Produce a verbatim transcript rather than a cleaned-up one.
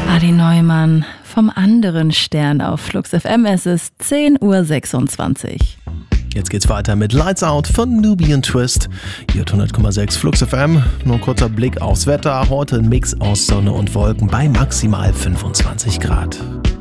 Adi Neumann vom anderen Stern auf Flux F M. Es ist zehn Uhr sechsundzwanzig. Jetzt geht's weiter mit Lights Out von Nubian Twist. Hier hundert Komma sechs Flux F M. Nur ein kurzer Blick aufs Wetter. Heute ein Mix aus Sonne und Wolken bei maximal fünfundzwanzig Grad.